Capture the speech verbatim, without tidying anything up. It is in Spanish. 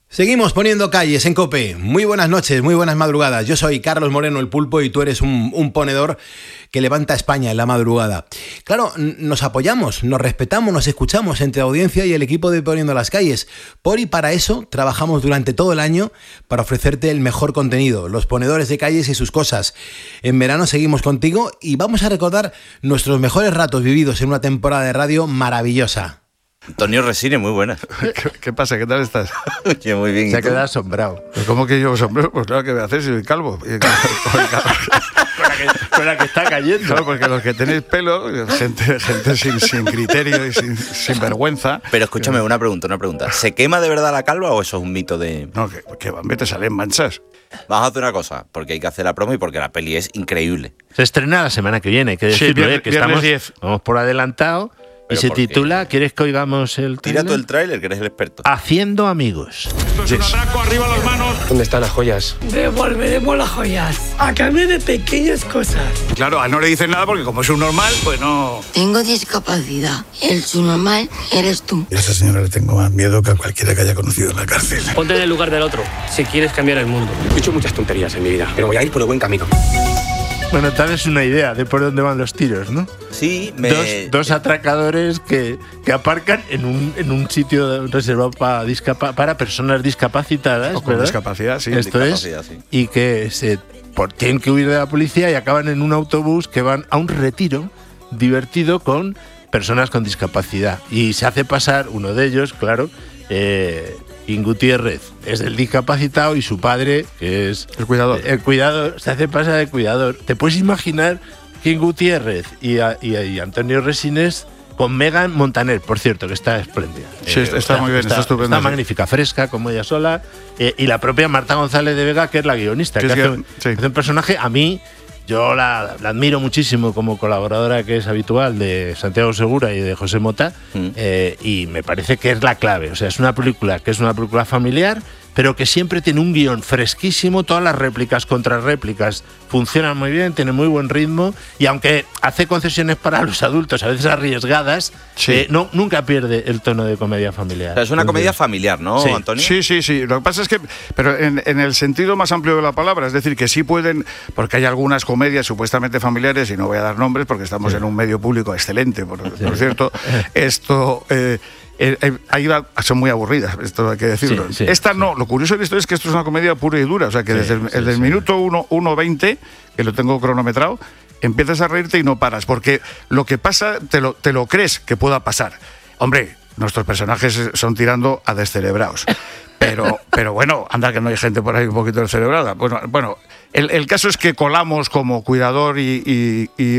Seguimos poniendo calles en COPE. Muy buenas noches, muy buenas madrugadas. Yo soy Carlos Moreno, el Pulpo, y tú eres un, un ponedor que levanta España en la madrugada. Claro, nos apoyamos, nos respetamos, nos escuchamos entre audiencia y el equipo de Poniendo las Calles. Por y para eso trabajamos durante todo el año para ofrecerte el mejor contenido, los ponedores de calles y sus cosas. En verano seguimos contigo y vamos a recordar nuestros mejores ratos vividos en una temporada de radio maravillosa. Antonio Resines, muy buena. ¿Qué, ¿Qué pasa? ¿Qué tal estás? Oye, muy bien. Se ha quedado asombrado. Pues ¿cómo que yo sombrero? Pues claro que voy a hacer si soy calvo. con, la que, con la que está cayendo. Claro, porque los que tenéis pelo, gente, gente sin, sin criterio y sin, sin vergüenza. Pero escúchame, una pregunta, una pregunta. ¿Se quema de verdad la calva o eso es un mito de...? No, que, que van, te salen manchas. Vamos a hacer una cosa, porque hay que hacer la promo y porque la peli es increíble. Se estrena la semana que viene, hay que decirlo, sí, viernes, ¿eh? Que estamos diez. Vamos por adelantado. Y se titula, ¿quieres que oigamos el tráiler? Tira tú el tráiler, que eres el experto. Haciendo amigos. Esto es yes. un atraco, arriba las manos. ¿Dónde están las joyas? Devolveremos las joyas a cambio de pequeñas cosas. Claro, a no le dicen nada porque como es un normal, pues no... Tengo discapacidad. El subnormal eres tú. Y a esa señora le tengo más miedo que a cualquiera que haya conocido en la cárcel. Ponte en el lugar del otro, si quieres cambiar el mundo. He hecho muchas tonterías en mi vida, pero voy a ir por el buen camino. Bueno, tal es una idea de por dónde van los tiros, ¿no? Sí, me... Dos, dos atracadores que, que aparcan en un, en un sitio reservado para, discapa, para personas discapacitadas, o con ¿verdad? discapacidad, sí. Esto discapacidad, es, sí. Y que se por, tienen que huir de la policía y acaban en un autobús que van a un retiro divertido con personas con discapacidad. Y se hace pasar, uno de ellos, claro... Eh, In Gutiérrez es el discapacitado y su padre, que es el cuidador, el cuidador, se hace pasar de cuidador. ¿Te puedes imaginar que In Gutiérrez y, a, y, a, y Antonio Resines con Megan Montaner, por cierto, que está espléndida? Sí, eh, está, está muy bien, está, está estupenda. Está magnífica, fresca, como ella sola. Eh, y la propia Marta González de Vega, que es la guionista, que, que, hace, sí. hace un personaje, a mí... Yo la, la admiro muchísimo como colaboradora que es habitual de Santiago Segura y de José Mota, mm. eh, y me parece que es la clave. O sea, es una película que es una película familiar, pero que siempre tiene un guión fresquísimo, todas las réplicas, contrarréplicas funcionan muy bien, tiene muy buen ritmo, y aunque hace concesiones para los adultos, a veces arriesgadas, sí. eh, no, nunca pierde el tono de comedia familiar. O sea, es una comedia familiar, ¿no, sí. Antonio? Sí, sí, sí. Lo que pasa es que, pero en, en el sentido más amplio de la palabra, es decir, que sí pueden, porque hay algunas comedias supuestamente familiares, y no voy a dar nombres porque estamos sí. en un medio público excelente, por, sí. por cierto, esto... Eh, Eh, eh, ahí va, son muy aburridas, esto hay que decirlo. Sí, sí, Esta no, sí. Lo curioso de esto es que esto es una comedia pura y dura, o sea que sí, desde el, sí, el sí. minuto uno veinte, que lo tengo cronometrado, empiezas a reírte y no paras, porque lo que pasa te lo, te lo crees que pueda pasar. Hombre, nuestros personajes son tirando a descerebrados. Pero, pero bueno, anda que no hay gente por ahí un poquito descerebrada. Bueno, bueno el, el caso es que colamos como cuidador y, y, y